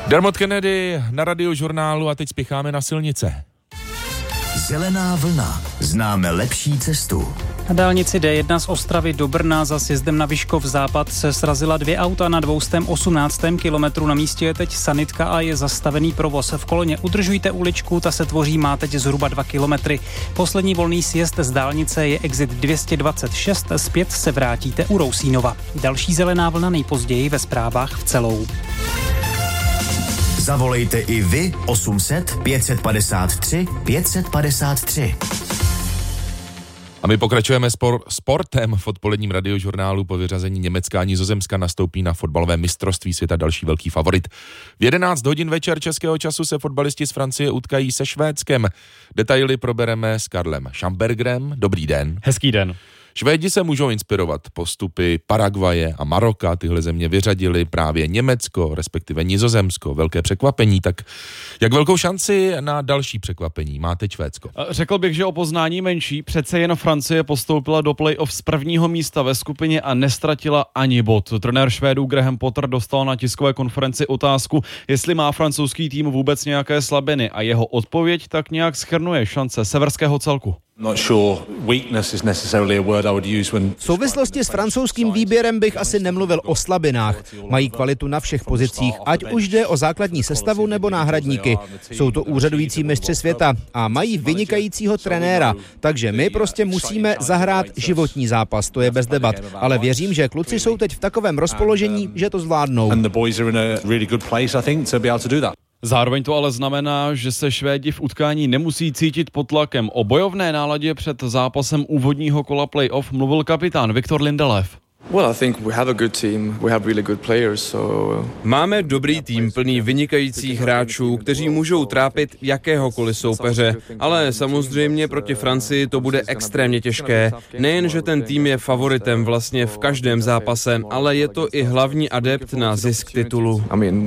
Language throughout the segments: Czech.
Dermot Kennedy na Radiožurnálu a teď spěcháme na silnice. Zelená vlna. Známe lepší cestu. Na dálnici D1 z Ostravy do Brna za sjezdem na Vyškov západ se srazila 2 auta na 218. kilometru. Na místě je teď sanitka a je zastavený provoz. V koloně udržujte uličku, ta se tvoří, má teď zhruba 2 kilometry. Poslední volný sjezd z dálnice je exit 226, zpět se vrátíte u Rousínova. Další zelená vlna nejpozději ve zprávách v Celou. Zavolejte i vy 800 553 553. A my pokračujeme sportem v odpoledním Radiožurnálu. Po vyřazení Německa a Nizozemska nastoupí na fotbalové mistrovství světa další velký favorit. V 11 hodin večer českého času se fotbalisti z Francie utkají se Švédskem. Detaily probereme s Karlem Schambergerem. Dobrý den. Hezký den. Švédi se můžou inspirovat postupy Paraguaje a Maroka. Tyhle země vyřadili právě Německo, respektive Nizozemsko. Velké překvapení. Tak jak velkou šanci na další překvapení má teď Švédsko? Řekl bych, že o poznání menší. Přece jen Francie postoupila do play-off z prvního místa ve skupině a nestratila ani bod. Trenér Švédů Graham Potter dostal na tiskové konferenci otázku, jestli má francouzský tým vůbec nějaké slabiny, a jeho odpověď tak nějak shrnuje šance severského celku. V souvislosti s francouzským výběrem bych asi nemluvil o slabinách. Mají kvalitu na všech pozicích, ať už jde o základní sestavu nebo náhradníky. Jsou to úřadující mistři světa a mají vynikajícího trenéra, takže my prostě musíme zahrát životní zápas, to je bez debat. Ale věřím, že kluci jsou teď v takovém rozpoložení, že to zvládnou. Zároveň to ale znamená, že se Švédi v utkání nemusí cítit pod tlakem. O bojovné náladě před zápasem úvodního kola play-off mluvil kapitán Viktor Lindelöf. Máme dobrý tým plný vynikajících hráčů, kteří můžou trápit jakéhokoliv soupeře, ale samozřejmě proti Francii to bude extrémně těžké. Nejen, že ten tým je favoritem vlastně v každém zápase, ale je to i hlavní adept na zisk titulu.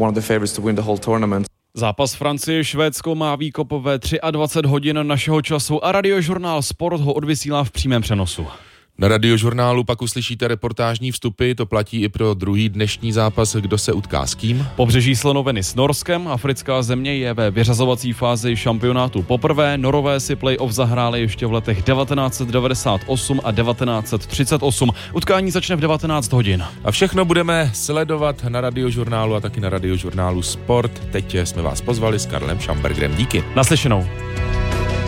Zápas Francie-Švédsko má výkop ve 23 hodin našeho času a Radiožurnál Sport ho odvysílá v přímém přenosu. Na Radiožurnálu pak uslyšíte reportážní vstupy, to platí i pro druhý dnešní zápas, kdo se utká s kým. Pobřeží slonoviny s Norskem, africká země je ve vyřazovací fázi šampionátu poprvé, Norové si play-off zahráli ještě v letech 1998 a 1938. Utkání začne v 19 hodin. A všechno budeme sledovat na Radiožurnálu a taky na Radiožurnálu Sport. Teď jsme vás pozvali s Karlem Schambergerem. Díky. Naslyšenou.